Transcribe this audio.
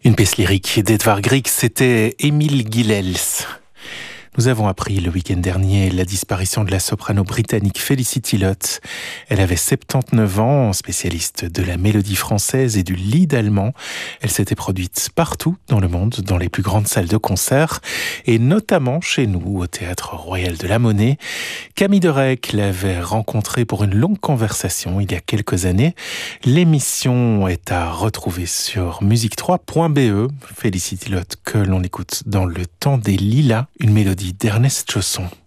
Une pièce lyrique d'Edvard Grieg, c'était Émile Gilels. Nous avons appris le week-end dernier la disparition de la soprano britannique Felicity Lott. Elle avait 79 ans, spécialiste de la mélodie française et du lied allemand. Elle s'était produite partout dans le monde, dans les plus grandes salles de concert, et notamment chez nous, au Théâtre Royal de la Monnaie. Camille Derek l'avait rencontrée pour une longue conversation il y a quelques années. L'émission est à retrouver sur musique3.be. Felicity Lott que l'on écoute dans Le Temps des Lilas, une mélodie d'Ernest Chausson.